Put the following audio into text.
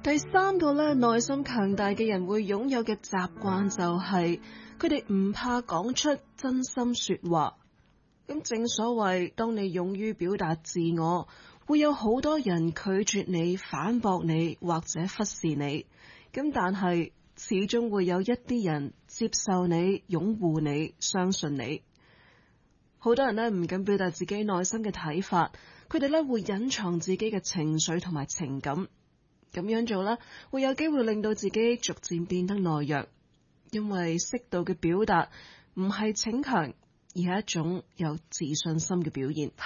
第三個咧，內心強大嘅人會擁有嘅習慣就係佢哋唔怕講出真心說話。咁正所謂，當你勇於表達自我，會有好多人拒絕你、反駁你或者忽視你。咁但係始終會有一啲人接受你、擁護你、相信你。好多人咧唔敢表達自己內心嘅睇法，佢哋咧會隱藏自己嘅情緒同埋情感。咁樣做咧，會有機會令到自己逐漸變得懦弱，因為適度嘅表達唔係逞強，而係一種有自信心嘅表現。